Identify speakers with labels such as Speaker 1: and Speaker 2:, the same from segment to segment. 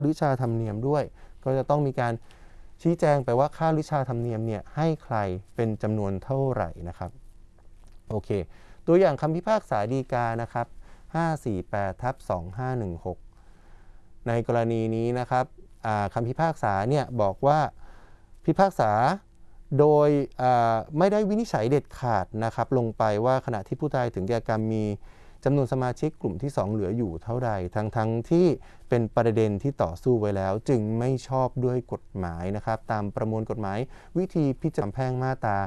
Speaker 1: ฤชาธรรมเนียมด้วยก็จะต้องมีการชี้แจงไปว่าค่าฤชาธรรมเนียมเนี่ยให้ใครเป็นจำนวนเท่าไหร่นะครับโอเคตัวอย่างคำพิพากษาฎีกานะครับ548/2516ในกรณีนี้นะครับคำพิพากษาเนี่ยบอกว่าพิพากษาโดยไม่ได้วินิจฉัยเด็ดขาดนะครับลงไปว่าขณะที่ผู้ตายถึงแก่กรรมมีจำนวนสมาชิกกลุ่มที่2เหลืออยู่เท่าใดทั้งที่เป็นประเด็นที่ต่อสู้ไว้แล้วจึงไม่ชอบด้วยกฎหมายนะครับตามประมวลกฎหมายวิธีพิจารณาแพ่งมาตรา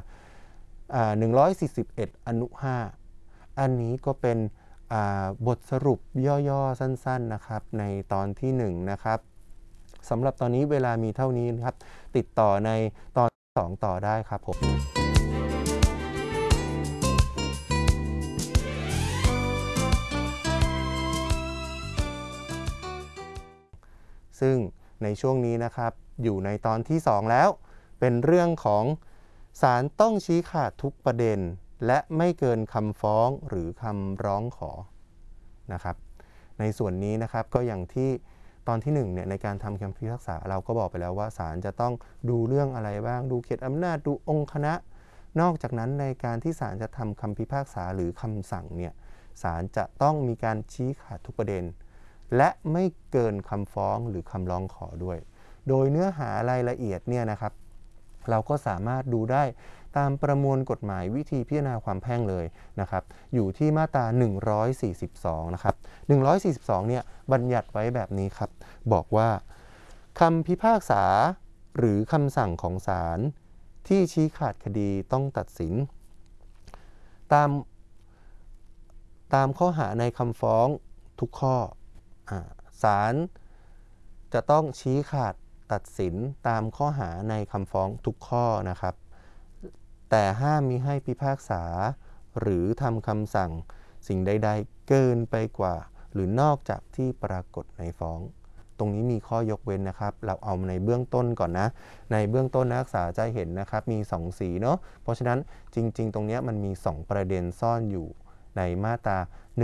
Speaker 1: 141 อนุ 5อันนี้ก็เป็นบทสรุปย่อๆสั้นๆนะครับในตอนที่1นะครับสำหรับตอนนี้เวลามีเท่านี้นะครับติดต่อในตอน2ต่อได้ครับผมซึ่งในช่วงนี้นะครับอยู่ในตอนที่2แล้วเป็นเรื่องของศาลต้องชี้ขาดทุกประเด็นและไม่เกินคำฟ้องหรือคำร้องขอนะครับในส่วนนี้นะครับก็อย่างที่ตอนที่1เนี่ยในการทำคำพิพากษาเราก็บอกไปแล้วว่าศาลจะต้องดูเรื่องอะไรบ้างดูเขตอำนาจดูองค์คณะนอกจากนั้นในการที่ศาลจะทำคำพิพากษาหรือคำสั่งเนี่ยศาลจะต้องมีการชี้ขาดทุกประเด็นและไม่เกินคำฟ้องหรือคำร้องขอด้วยโดยเนื้อหารายละเอียดเนี่ยนะครับเราก็สามารถดูได้ตามประมวลกฎหมายวิธีพิจารณาความแพ่งเลยนะครับอยู่ที่มาตรา142นะครับ142เนี่ยบัญญัติไว้แบบนี้ครับบอกว่าคำพิพากษาหรือคำสั่งของศาลที่ชี้ขาดคดีต้องตัดสินตามข้อหาในคำฟ้องทุกข้อศาลจะต้องชี้ขาดตัดสินตามข้อหาในคำฟ้องทุกข้อนะครับแต่ห้ามมิให้พิพากษาหรือทำคำสั่งสิ่งใดๆเกินไปกว่าหรือนอกจากที่ปรากฏในฟ้องตรงนี้มีข้อยกเว้นนะครับเราเอาในเบื้องต้นก่อนนะในเบื้องต้นนักศึกษาจะเห็นนะครับมี2สีเนาะเพราะฉะนั้นจริงๆตรงนี้มันมี2ประเด็นซ่อนอยู่ในมาตรา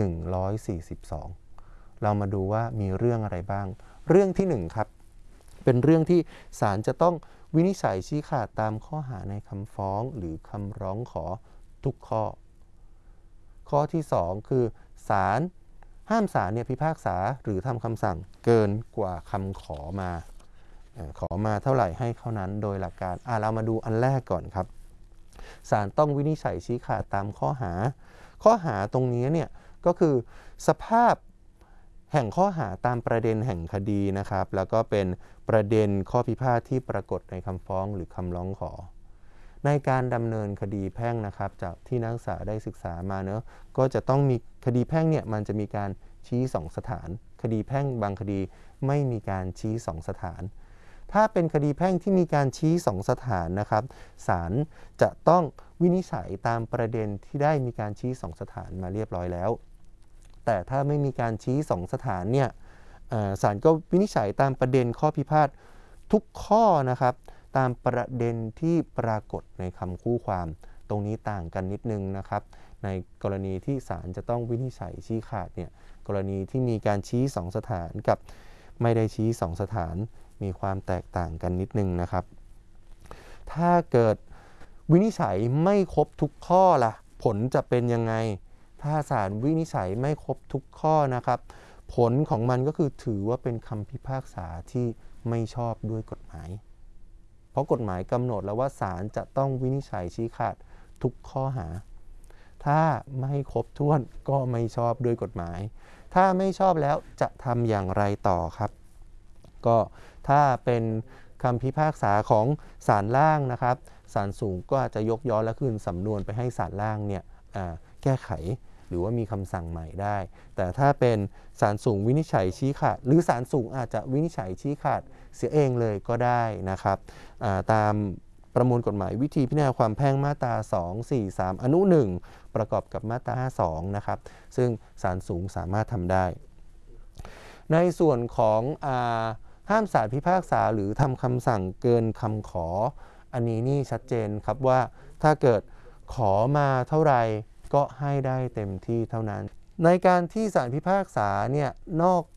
Speaker 1: 142เรามาดูว่ามีเรื่องอะไรบ้างเรื่องที่1ครับเป็นเรื่องที่ศาลจะต้องวินิจฉัยชี้ขาดตามข้อหาในคำฟ้องหรือคำร้องขอทุกข้อข้อที่2คือศาลห้ามศาลเนี่ยพิพากษาหรือทำคำสั่งเกินกว่าคำขอมาเท่าไหร่ให้เท่านั้นโดยหลักการเรามาดูอันแรกก่อนครับศาลต้องวินิจฉัยชี้ขาดตามข้อหาตรงนี้เนี่ยก็คือสภาพแห่งข้อหาตามประเด็นแห่งคดีนะครับแล้วก็เป็นประเด็นข้อพิพาทที่ปรากฏในคำฟ้องหรือคำร้องขอในการดำเนินคดีแพ่งนะครับจากที่นักศึกษาได้ศึกษามาเนอะก็จะต้องมีคดีแพ่งเนี่ยมันจะมีการชี้2สถานคดีแพ่งบางคดีไม่มีการชี้2สถานถ้าเป็นคดีแพ่งที่มีการชี้2สถานนะครับศาลจะต้องวินิจฉัยตามประเด็นที่ได้มีการชี้2สถานมาเรียบร้อยแล้วแต่ถ้าไม่มีการชี้2สถานเนี่ยศาลก็วินิจฉัยตามประเด็นข้อพิพาททุกข้อนะครับตามประเด็นที่ปรากฏในคำคู่ความตรงนี้ต่างกันนิดนึงนะครับในกรณีที่ศาลจะต้องวินิจฉัยชี้ขาดเนี่ยกรณีที่มีการชี้2สถานกับไม่ได้ชี้2สถานมีความแตกต่างกันนิดนึงนะครับถ้าเกิดวินิจฉัยไม่ครบทุกข้อล่ะผลจะเป็นยังไงถ้าศาลวินิจฉัยไม่ครบทุกข้อนะครับผลของมันก็คือถือว่าเป็นคำพิพากษาที่ไม่ชอบด้วยกฎหมายเพราะกฎหมายกำหนดแล้วว่าศาลจะต้องวินิจฉัยชี้ขาดทุกข้อหาถ้าไม่ครบถ้วนก็ไม่ชอบด้วยกฎหมายถ้าไม่ชอบแล้วจะทำอย่างไรต่อครับก็ถ้าเป็นคำพิพากษาของศาลล่างนะครับศาลสูงก็อาจจะยกย้อนและคืนสำนวนไปให้ศาลล่างเนี่ยแก้ไขหรือว่ามีคำสั่งใหม่ได้แต่ถ้าเป็นศาลสูงวินิจฉัยชี้ขาดหรือศาลสูงอาจจะวินิจฉัยชี้ขาดเสียเองเลยก็ได้นะครับตามประมวลกฎหมายวิธีพิจารณาความแพ่งมาตรา243อนุ1ประกอบกับมาตรา52นะครับซึ่งศาลสูงสามารถทำได้ในส่วนของห้ามศาลพิพากษาหรือทำคำสั่งเกินคำขออันนี้นี่ชัดเจนครับว่าถ้าเกิดขอมาเท่าไหร่ก็ให้ได้เต็มที่เท่านั้นในการที่ศาลพิพากษาเนี่ยนอก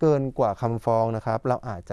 Speaker 1: เกินกว่าคำฟ้องนะครับเราอาจจะ